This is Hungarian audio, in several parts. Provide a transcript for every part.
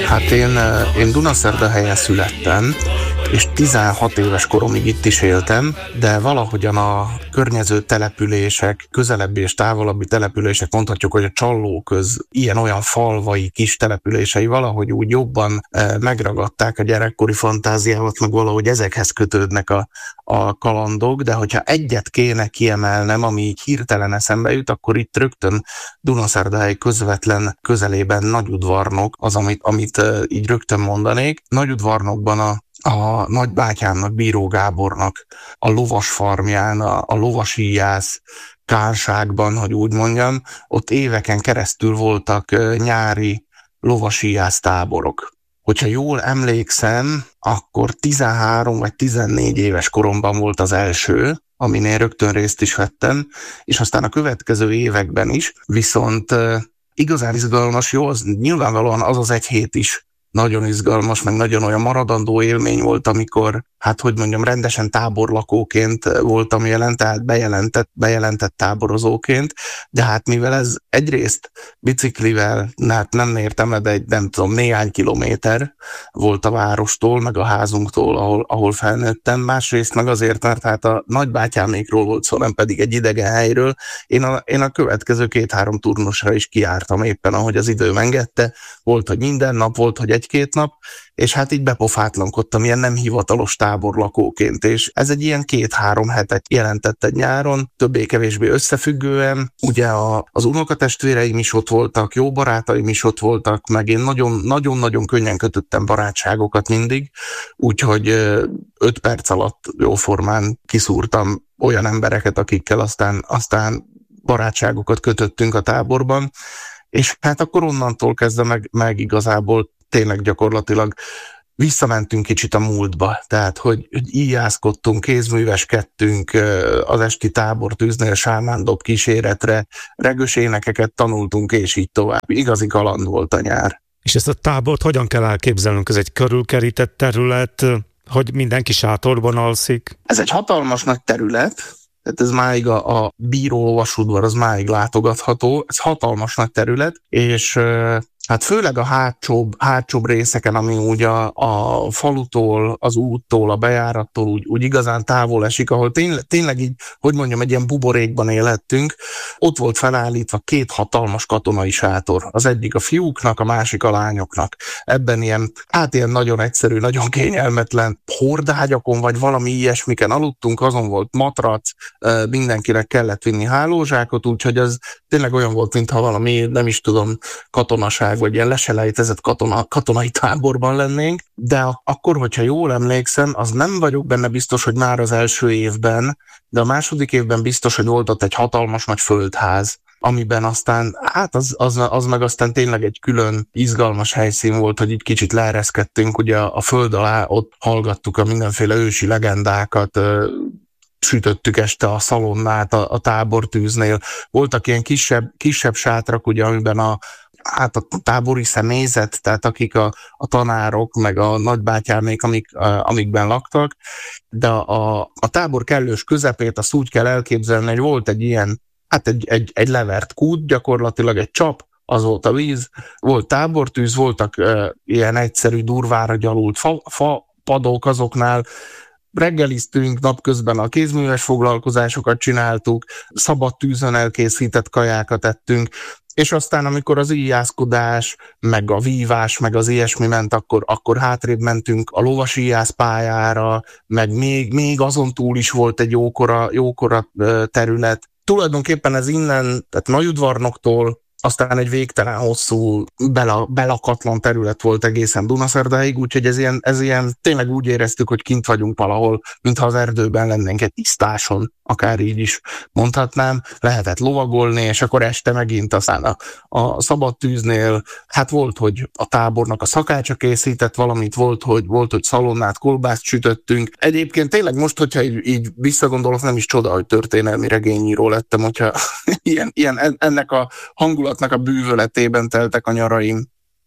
Hát én Dunaszerdahelyen születtem, és 16 éves koromig itt is éltem, de valahogyan a környező települések, közelebbi és távolabbi települések, mondhatjuk, hogy a Csallóköz, ilyen-olyan falvai, kis települései valahogy úgy jobban megragadták a gyerekkori fantáziámat, meg valahogy ezekhez kötődnek a kalandok, de hogyha egyet kéne kiemelnem, ami így hirtelen eszembe jut, akkor itt rögtön Dunaszerdahely közvetlen közelében Nagyudvarnok az, amit így rögtön mondanék. Nagyudvarnokban a nagybátyámnak, Bíró Gábornak a lovas farmján, a lovasíjász kárságban, hogy úgy mondjam, ott éveken keresztül voltak nyári lovasíjász táborok. Hogyha jól emlékszem, akkor 13 vagy 14 éves koromban volt az első, amin én rögtön részt is vettem, és aztán a következő években is, viszont igazán izgalmas, jó, az nyilvánvalóan az egy hét is nagyon izgalmas, meg nagyon olyan maradandó élmény volt, amikor, rendesen táborlakóként voltam jelen, tehát bejelentett táborozóként, de hát mivel ez egyrészt biciklivel, hát nem értem, de néhány kilométer volt a várostól, meg a házunktól, ahol felnőttem, másrészt meg azért, mert hát a nagybátyámékról volt szó, nem pedig egy idegen helyről. Én a következő 2-3 turnusra is kijártam éppen, ahogy az időm engedte, volt, hogy minden nap, volt, hogy 1-2 nap, és hát így bepofátlankodtam ilyen nem hivatalos táborlakóként, és ez egy ilyen 2-3 hetet jelentett egy nyáron, többé-kevésbé összefüggően. Ugye az unokatestvéreim is ott voltak, jó barátaim is ott voltak, meg én nagyon-nagyon könnyen kötöttem barátságokat mindig, úgyhogy 5 perc alatt jóformán kiszúrtam olyan embereket, akikkel aztán barátságokat kötöttünk a táborban, és hát akkor onnantól kezdve meg igazából tényleg gyakorlatilag visszamentünk kicsit a múltba, tehát hogy íjászkodtunk, kézműveskedtünk, az esti tábortűznél sámándob kíséretre, regős énekeket tanultunk, és így tovább. Igazi kaland volt a nyár. És ezt a tábort hogyan kell elképzelnünk? Ez egy körülkerített terület, hogy mindenki sátorban alszik? Ez egy hatalmas nagy terület, tehát ez máig a Bíró vasudvar, az máig látogatható, ez hatalmas nagy terület, és hát főleg a hátsóbb részeken, ami úgy a falutól, az úttól, a bejárattól úgy igazán távol esik, ahol tényleg így, egy ilyen buborékban élhettünk, ott volt felállítva 2 hatalmas katonai sátor. Az egyik a fiúknak, a másik a lányoknak. Ebben ilyen nagyon egyszerű, nagyon kényelmetlen hordágyakon, vagy valami ilyesmiken aludtunk, azon volt matrac, mindenkinek kellett vinni hálózsákot, úgyhogy ez tényleg olyan volt, mintha valami, nem is tudom, katonaság, vagy ilyen leselejtezett katonai táborban lennénk, de akkor, hogyha jól emlékszem, az nem vagyok benne biztos, hogy már az első évben, de a második évben biztos, hogy volt ott egy hatalmas nagy földház, amiben aztán, az meg aztán tényleg egy külön izgalmas helyszín volt, hogy így kicsit leereszkedtünk, ugye a föld alá, ott hallgattuk a mindenféle ősi legendákat, sütöttük este a szalonnát a tábortűznél. Voltak ilyen kisebb sátrak, ugye, amiben a tábori személyzet, tehát akik a tanárok, meg a nagybátyámék, amikben laktak, de a tábor kellős közepét azt úgy kell elképzelni, hogy volt egy ilyen, egy levert kút, gyakorlatilag egy csap, az volt a víz, volt tábortűz, voltak ilyen egyszerű, durvára gyalult fa padok, azoknál reggeliztünk, napközben a kézműves foglalkozásokat csináltuk, szabad tűzön elkészített kajákat ettünk, és aztán, amikor az íjászkodás, meg a vívás, meg az ilyesmi ment, akkor hátrébb mentünk a lovasíjász pályára, meg még azon túl is volt egy jókora terület. Tulajdonképpen ez innen, tehát Nagyudvarnoktól aztán egy végtelen hosszú, belakatlan terület volt egészen Dunaszerdaig, úgyhogy ez ilyen tényleg úgy éreztük, hogy kint vagyunk valahol, mintha az erdőben lennénk egy tisztáson, akár így is mondhatnám, lehetett lovagolni, és akkor este megint aztán a szabad tűznél, hát volt, hogy a tábornak a szakácsa készített valamit, volt, hogy szalonnát, kolbászt sütöttünk. Egyébként tényleg most, hogyha így visszagondolok, nem is csoda, hogy történelmi regényíró lettem, hogyha ennek a hangulatnak a bűvöletében teltek a nyaraim.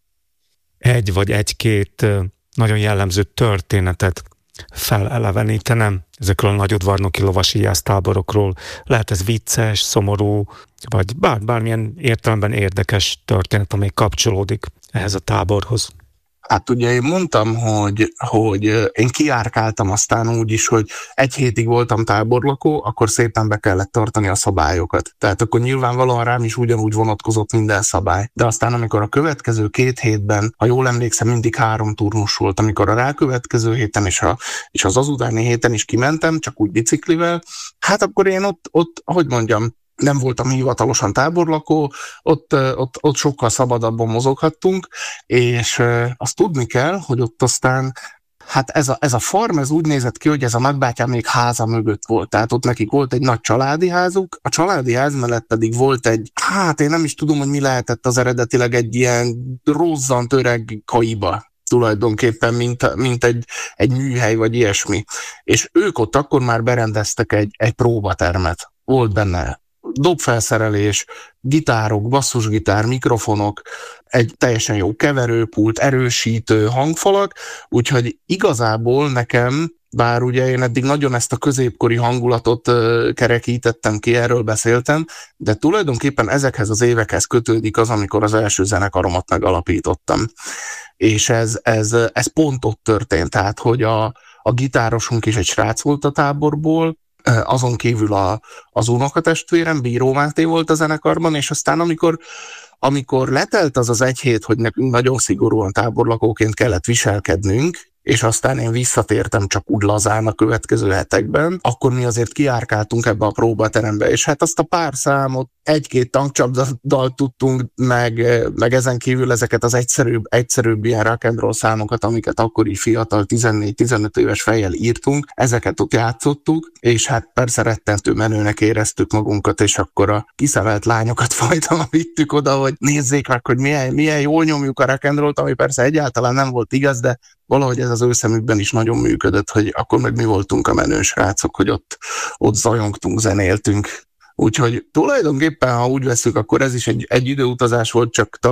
Egy vagy egy-két nagyon jellemző történetet felelevenítenem ezekről a nagyudvarnoki lovasíjász táborokról. Lehet ez vicces, szomorú, vagy bármilyen értelemben érdekes történet, amely kapcsolódik ehhez a táborhoz. Hát ugye én mondtam, hogy én kiárkáltam aztán úgy is, hogy 1 hétig voltam táborlakó, akkor szépen be kellett tartani a szabályokat. Tehát akkor nyilvánvalóan rám is ugyanúgy vonatkozott minden szabály. De aztán amikor a következő 2 hétben, ha jól emlékszem, mindig 3 turnus volt, amikor a rákövetkező héten és az azutáni héten is kimentem, csak úgy biciklivel, hát akkor én ott hogy mondjam, nem voltam hivatalosan táborlakó, ott sokkal szabadabban mozoghattunk, és azt tudni kell, hogy ott aztán, hát ez a farm, ez úgy nézett ki, hogy ez a nagybátyám még háza mögött volt, tehát ott nekik volt egy nagy családi házuk, a családi ház mellett pedig volt egy, hát én nem is tudom, hogy mi lehetett az eredetileg, egy ilyen rozzant öreg kaiba, tulajdonképpen, mint egy műhely, vagy ilyesmi. És ők ott akkor már berendeztek egy próbatermet. Volt benne dobfelszerelés, gitárok, basszusgitár, mikrofonok, egy teljesen jó keverőpult, erősítő hangfalak, úgyhogy igazából nekem, bár ugye én eddig nagyon ezt a középkori hangulatot kerekítettem ki, erről beszéltem, de tulajdonképpen ezekhez az évekhez kötődik az, amikor az első zenekaromat megalapítottam. És ez pont ott történt, tehát hogy a gitárosunk is egy srác volt a táborból, azon kívül az unokatestvérem, Bíró Máté volt a zenekarban, és aztán amikor letelt az 1 hét, hogy nekünk nagyon szigorúan táborlakóként kellett viselkednünk, és aztán én visszatértem csak úgy lazán a következő hetekben, akkor mi azért kiárkáltunk ebbe a próbaterembe, és hát azt a pár számot, 1-2 tankcsapdalt tudtunk, meg ezen kívül ezeket az egyszerűbb ilyen rock and roll számokat, amiket akkor így fiatal 14-15 éves fejjel írtunk, ezeket ott játszottuk, és hát persze rettentő menőnek éreztük magunkat, és akkor a kiszevelt lányokat fajta vittük oda, hogy nézzék meg, hogy milyen jól nyomjuk a rock and rollt, ami persze egyáltalán nem volt igaz, de valahogy ez az ő szemükben is nagyon működött, hogy akkor meg mi voltunk a menő srácok, hogy ott zajongtunk, zenéltünk. Úgyhogy tulajdonképpen, ha úgy veszük, akkor ez is egy időutazás volt, csak